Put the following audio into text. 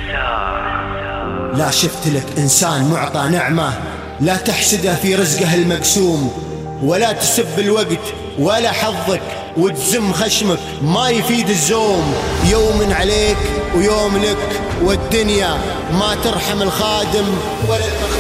لا شفت لك إنسان معطى نعمة لا تحسده في رزقه المقسوم، ولا تسب الوقت ولا حظك وتزم خشمك، ما يفيد الزوم. يوم عليك ويوم لك، والدنيا ما ترحم الخادم ولا